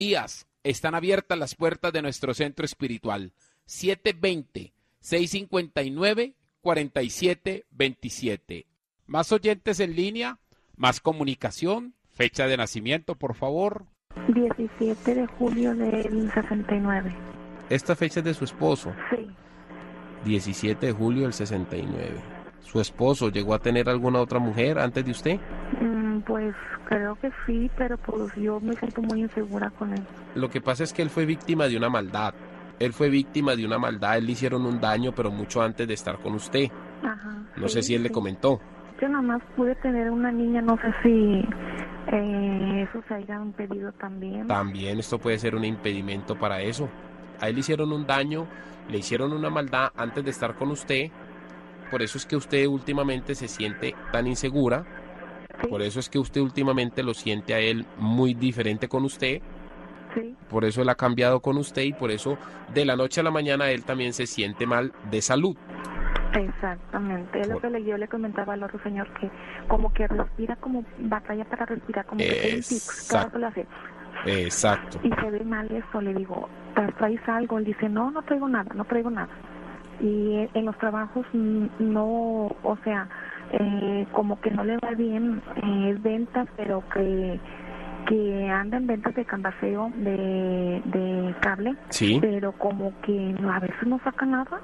días están abiertas las puertas de nuestro centro espiritual. 720-659-4727. Más oyentes en línea, más comunicación, fecha de nacimiento, por favor. 17 de julio del 69. ¿Esta fecha es de su esposo? Sí. 17 de julio del 69. ¿Su esposo llegó a tener alguna otra mujer antes de usted? Pues creo que sí, pero pues yo me siento muy insegura con él. Lo que pasa es que él fue víctima de una maldad. Él le hicieron un daño, pero mucho antes de estar con usted. Ajá. No sé si él le comentó. Yo nada más pude tener una niña, no sé si eso se haya impedido también. También esto puede ser un impedimento para eso. A él le hicieron un daño, le hicieron una maldad antes de estar con usted. Por eso es que usted últimamente se siente tan insegura. Sí. Por eso es que usted últimamente lo siente a él muy diferente con usted. Sí. Por eso él ha cambiado con usted y por eso de la noche a la mañana él también se siente mal de salud. Exactamente, es lo que yo le comentaba al otro señor, que como que respira, como batalla para respirar, como que cada vez lo hace. Exacto. Y se ve mal eso, le digo, ¿traes algo? Él dice, no traigo nada. Y en los trabajos no, o sea, como que no le va bien, es ventas, pero que anda en ventas de cambaseo de cable, sí, pero como que a veces no saca nada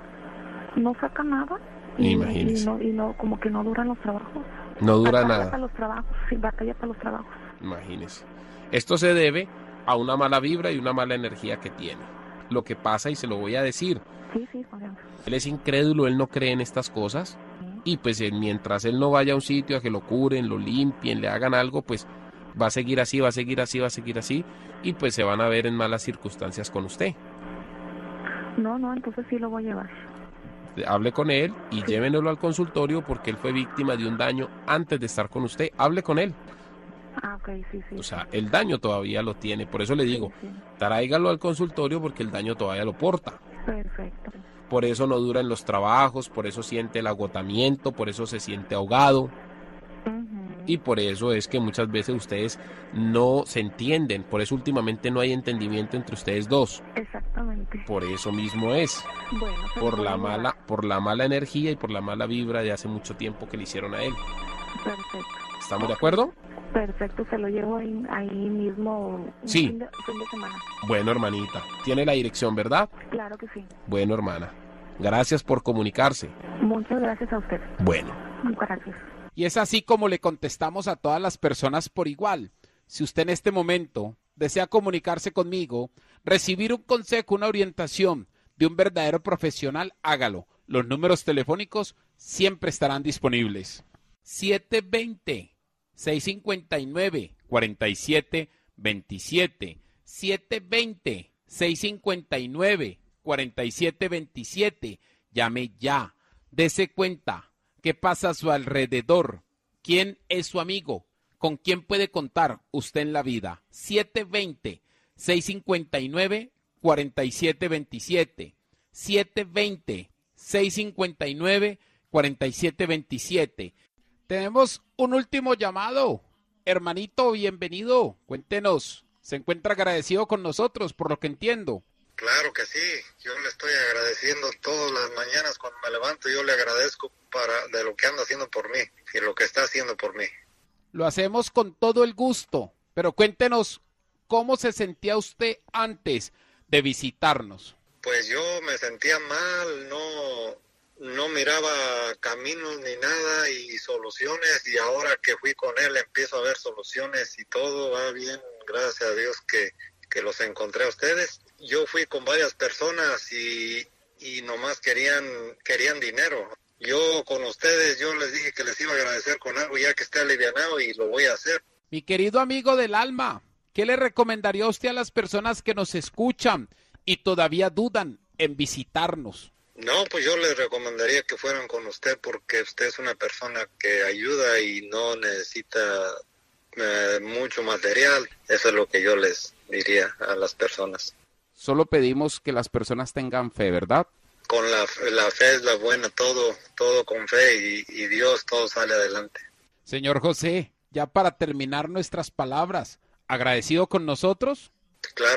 y no como que no duran los trabajos. No dura batalla nada. Para los trabajos, sí, batalla para los trabajos. Imagínese. Esto se debe a una mala vibra y una mala energía que tiene. Lo que pasa, y se lo voy a decir, Sí, él es incrédulo, él no cree en estas cosas, y pues mientras él no vaya a un sitio a que lo curen, lo limpien, le hagan algo, pues va a seguir así, y pues se van a ver en malas circunstancias con usted. No, entonces sí lo voy a llevar. Hable con él y llévenlo al consultorio porque él fue víctima de un daño antes de estar con usted. Hable con él. Ok, sí. O sea, el daño todavía lo tiene. Por eso le digo, tráigalo al consultorio porque el daño todavía lo porta. Perfecto. Por eso no dura en los trabajos, por eso siente el agotamiento, por eso se siente ahogado. Y por eso es que muchas veces ustedes no se entienden. Por eso últimamente no hay entendimiento entre ustedes dos. Exactamente. Por eso mismo es. Bueno, por la mala energía y por la mala vibra de hace mucho tiempo que le hicieron a él. Perfecto. ¿Estamos de acuerdo? Perfecto, se lo llevo ahí mismo. Sí. Fin de semana. Bueno, hermanita. Tiene la dirección, ¿verdad? Claro que sí. Bueno, hermana. Gracias por comunicarse. Muchas gracias a usted. Bueno. Gracias. Y es así como le contestamos a todas las personas por igual. Si usted en este momento desea comunicarse conmigo, recibir un consejo, una orientación de un verdadero profesional, hágalo. Los números telefónicos siempre estarán disponibles. 720-659-4727. 720-659-4727. Llame ya. Dese cuenta. ¿Qué pasa a su alrededor? ¿Quién es su amigo? ¿Con quién puede contar usted en la vida? 720-659-4727. 720-659-4727. Tenemos un último llamado. Hermanito, bienvenido. Cuéntenos. ¿Se encuentra agradecido con nosotros, por lo que entiendo? Claro que sí, yo le estoy agradeciendo todas las mañanas cuando me levanto, yo le agradezco de lo que anda haciendo por mí y lo que está haciendo por mí. Lo hacemos con todo el gusto, pero cuéntenos cómo se sentía usted antes de visitarnos. Pues yo me sentía mal, no miraba caminos ni nada y soluciones, y ahora que fui con él empiezo a ver soluciones y todo va bien, gracias a Dios que los encontré a ustedes. Yo fui con varias personas y nomás querían dinero. Yo con ustedes, yo les dije que les iba a agradecer con algo ya que esté alivianado y lo voy a hacer. Mi querido amigo del alma, ¿qué le recomendaría a usted a las personas que nos escuchan y todavía dudan en visitarnos? No, pues yo les recomendaría que fueran con usted porque usted es una persona que ayuda y no necesita mucho material. Eso es lo que yo les diría a las personas. Solo pedimos que las personas tengan fe, ¿verdad? Con la fe es la buena, todo con fe y Dios, todo sale adelante. Señor José, ya para terminar nuestras palabras, ¿agradecido con nosotros? Claro.